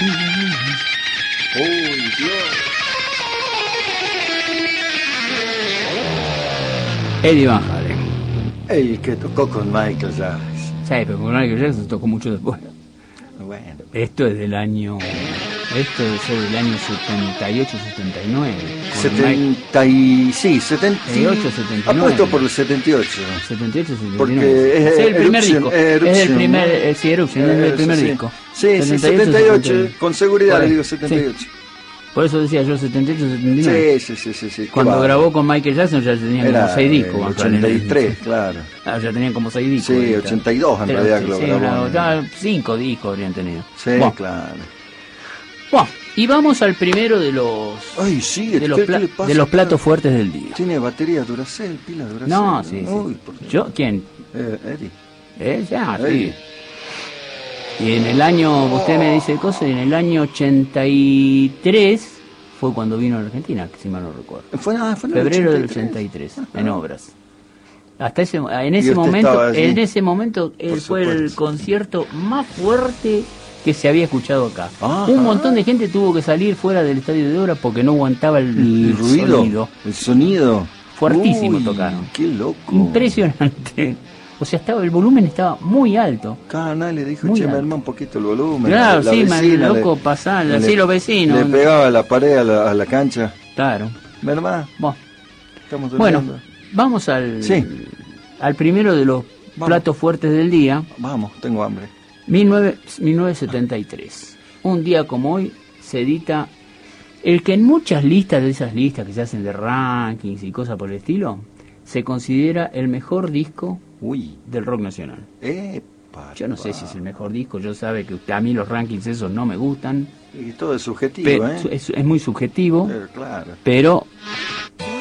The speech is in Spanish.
¡Uy, Dios! Eddie Van Halen. El que tocó con Michael Jackson. Sí, pero con Michael Jackson tocó mucho después. Bueno. Esto es del año... Esto debe ser del año 78, 79. Sí, 78, 79. Apuesto por el 78. 78, 79. Porque es el primer disco. Eruption, es el primer, sí, Eruption, es el primer disco. Sí, 78, con seguridad le digo 78. Sí. Por eso decía yo 78, 79. Sí. Cuando grabó con Michael Jackson ya tenía como 6 discos. 83, claro. Ya tenían como 6 discos. Sí, 82 en realidad lo grabó. Ya 5 discos habrían tenido. Sí, claro. Bueno, y vamos al primero de los... Ay, sí, de los platos fuertes del día. Tiene batería Duracell, pila Duracell. No, sí. Uy, ¿yo? ¿Quién? Eddie. Ya, Eddie. Sí. Y en el año, usted me dice cosas, y en el año 83 fue cuando vino a Argentina, si mal no recuerdo. Fue febrero del 83, en Obras. Hasta en ese momento fue el concierto más fuerte que se había escuchado acá. Un montón de gente tuvo que salir fuera del estadio de Obras porque no aguantaba el ruido. El sonido. Fuertísimo tocaron. Qué loco. Impresionante. O sea, el volumen estaba muy alto. Cada nadie le dijo, che, me arma un poquito el volumen. Claro, sí, loco, pasaba, así los vecinos. Le pegaba la pared a la cancha. Claro. ¿Verdad? Bueno, vamos al primero de los platos fuertes del día. Vamos, tengo hambre. 1973. Un día como hoy se edita el que en muchas listas de esas listas que se hacen de rankings y cosas por el estilo, se considera el mejor disco del rock nacional. Yo no sé si es el mejor disco, yo sabe que a mí los rankings esos no me gustan. Y todo es subjetivo, es muy subjetivo, claro. pero